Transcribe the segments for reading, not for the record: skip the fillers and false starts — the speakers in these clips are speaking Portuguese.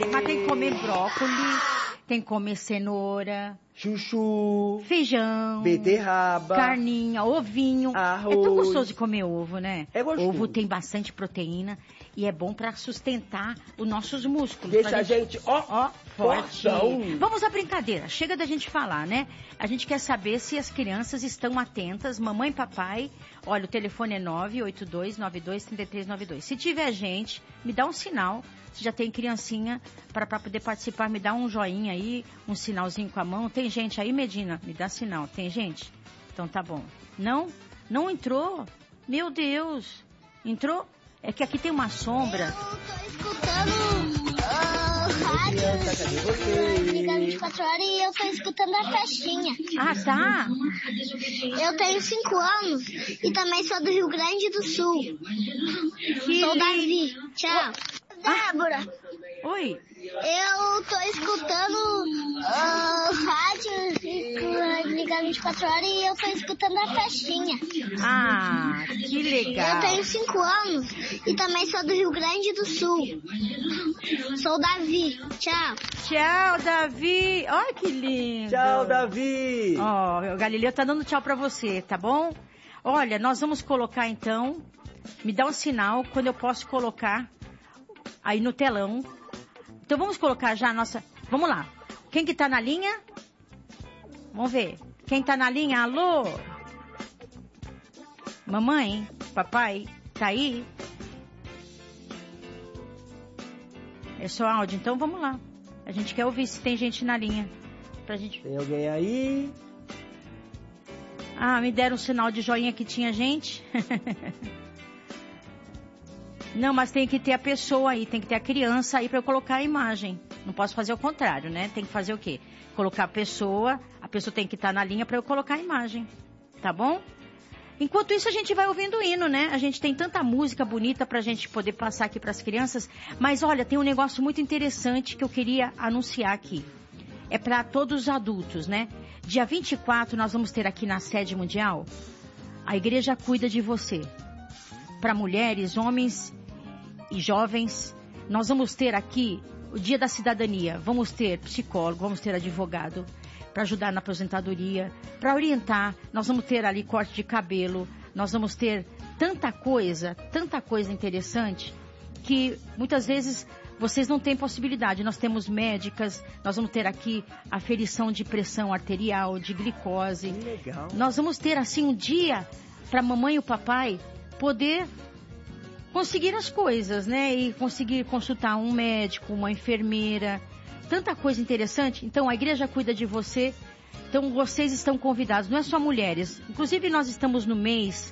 mas tem que comer brócolis, tem que comer cenoura, chuchu, feijão, beterraba, carninha, ovinho. arroz. É tão gostoso de comer ovo, né? É gostoso. Ovo tem bastante proteína e é bom pra sustentar os nossos músculos. Deixa a gente, ó, forte. fortão. Vamos à brincadeira. Chega da gente falar, né? A gente quer saber se as crianças estão atentas. Mamãe e papai, olha, o telefone é 982923392. Se tiver gente, me dá um sinal. Se já tem criancinha para poder participar, me dá um joinha aí, um sinalzinho com a mão. Tem gente aí, Medina? Me dá sinal. Tem gente? Então tá bom. Não? Não entrou? Meu Deus. Entrou? É que aqui tem uma sombra. Eu tô escutando rádio ligado 24 horas e eu tô escutando a festinha. Ah, tá? Eu tenho 5 anos e também sou do Rio Grande do Sul. Sou Davi. Tchau. Débora, Oi. eu tô escutando rádio ligado 24 horas e eu tô escutando a festinha. Ah, que legal. Eu tenho 5 anos e também sou do Rio Grande do Sul. Sou Davi. Tchau. Tchau, Davi. Olha que lindo. Tchau, Davi. Ó, o Galileu tá dando tchau pra você, tá bom? Olha, nós vamos colocar então, me dá um sinal quando eu posso colocar aí no telão. Então vamos colocar já a nossa... Vamos lá. Quem que tá na linha? Vamos ver. Quem tá na linha? Alô? Mamãe? Papai? Tá aí? É só áudio, então vamos lá. A gente quer ouvir se tem gente na linha. Pra gente... Tem alguém aí? Ah, me deram um sinal de joinha que tinha gente. Não, mas tem que ter a pessoa aí, tem que ter a criança aí pra eu colocar a imagem. Não posso fazer o contrário, né? Tem que fazer o quê? Colocar a pessoa tem que estar na linha pra eu colocar a imagem. Tá bom? Enquanto isso, a gente vai ouvindo o hino, né? A gente tem tanta música bonita pra gente poder passar aqui pras crianças. Mas olha, tem um negócio muito interessante que eu queria anunciar aqui. É pra todos os adultos, né? Dia 24, nós vamos ter aqui na sede mundial, a igreja cuida de você. Para mulheres, homens e jovens, nós vamos ter aqui o dia da cidadania. Vamos ter psicólogo, vamos ter advogado para ajudar na aposentadoria, para orientar. Nós vamos ter ali corte de cabelo, nós vamos ter tanta coisa interessante que muitas vezes vocês não têm possibilidade. Nós temos médicas, nós vamos ter aqui aferição de pressão arterial, de glicose. Que legal. Nós vamos ter assim um dia para mamãe e o papai poder conseguir as coisas, né? E conseguir consultar um médico, uma enfermeira, tanta coisa interessante. Então a igreja cuida de você. Então vocês estão convidados, não é só mulheres. Inclusive nós estamos no mês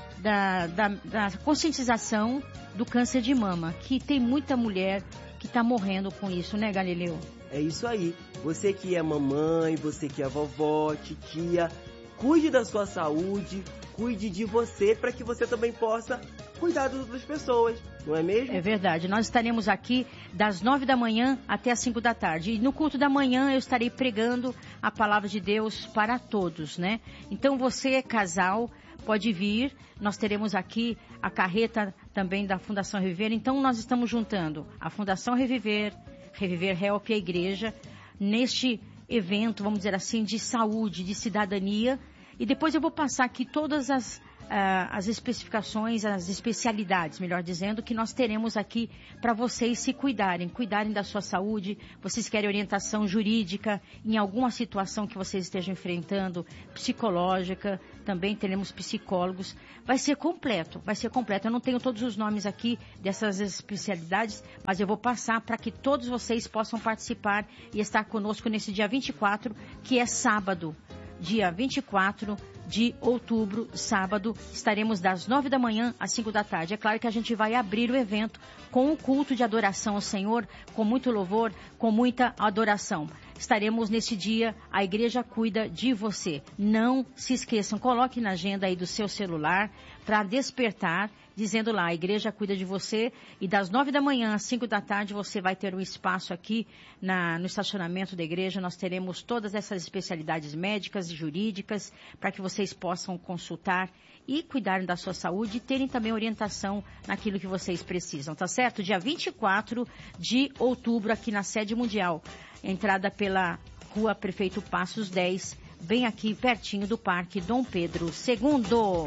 da conscientização do câncer de mama, que tem muita mulher que está morrendo com isso, né, Galileu? É isso aí. Você que é mamãe, você que é vovó, titia, cuide da sua saúde, cuide de você para que você também possa cuidar das outras pessoas, não é mesmo? É verdade. Nós estaremos aqui das 9 da manhã até as 5 da tarde. E no culto da manhã eu estarei pregando a palavra de Deus para todos, né? Então você, casal, pode vir. Nós teremos aqui a carreta também da Fundação Reviver. Então nós estamos juntando a Fundação Reviver, Reviver Help e a igreja neste evento, vamos dizer assim, de saúde, de cidadania. E depois eu vou passar aqui todas as especificações, as especialidades, melhor dizendo, que nós teremos aqui para vocês se cuidarem da sua saúde. Vocês querem orientação jurídica em alguma situação que vocês estejam enfrentando, psicológica, também teremos psicólogos. Vai ser completo. Eu não tenho todos os nomes aqui dessas especialidades, mas eu vou passar para que todos vocês possam participar e estar conosco nesse dia 24, que é sábado. Dia 24 de outubro, sábado, estaremos das 9 da manhã às 5 da tarde. É claro que a gente vai abrir o evento com um culto de adoração ao Senhor, com muito louvor, com muita adoração. estaremos nesse dia, a igreja cuida de você. Não se esqueçam, coloque na agenda aí do seu celular para despertar, dizendo lá, a igreja cuida de você, e das 9 da manhã às 5 da tarde você vai ter um espaço aqui no estacionamento da igreja. Nós teremos todas essas especialidades médicas e jurídicas para que vocês possam consultar e cuidarem da sua saúde e terem também orientação naquilo que vocês precisam, tá certo? Dia 24 de outubro aqui na sede mundial, entrada pela Rua Prefeito Passos 10, bem aqui pertinho do Parque Dom Pedro II.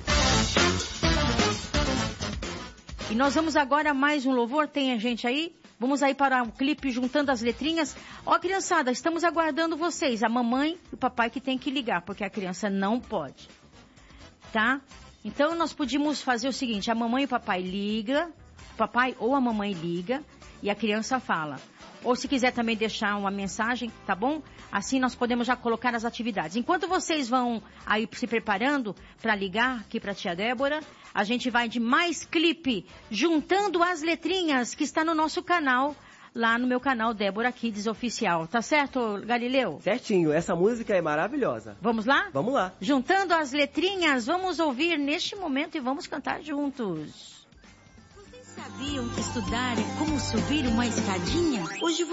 E nós vamos agora mais um louvor, tem a gente aí? Vamos aí para o clipe Juntando as Letrinhas. Ó, criançada, estamos aguardando vocês, a mamãe e o papai que tem que ligar, porque a criança não pode, tá? Então nós podíamos fazer o seguinte, a mamãe e o papai liga, o papai ou a mamãe liga e a criança fala. Ou se quiser também deixar uma mensagem, tá bom? Assim nós podemos já colocar as atividades. Enquanto vocês vão aí se preparando para ligar aqui para a tia Débora, a gente vai de mais clipe, Juntando as Letrinhas, que está no nosso canal, lá no meu canal Débora Kids Oficial. Tá certo, Galileu? Certinho, essa música é maravilhosa. Vamos lá? Vamos lá. Juntando as Letrinhas, vamos ouvir neste momento e vamos cantar juntos. Vocês sabiam que estudar é como subir uma escadinha? Hoje